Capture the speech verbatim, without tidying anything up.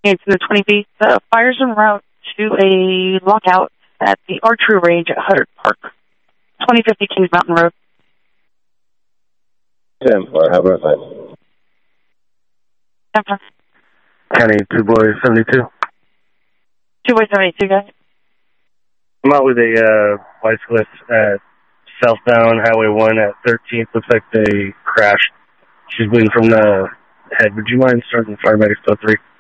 It's in the twenty feet. The fire's en route to a lockout at the archery range at Huddard Park. twenty fifty Kings Mountain Road. ten four, have a night. ten four. County two boy seventy-two. two boy seventy-two, guys. I'm out with a uh, bicyclist at southbound Highway one at thirteenth. Looks like they crashed. She's bleeding from the head. Would you mind starting paramedics code three?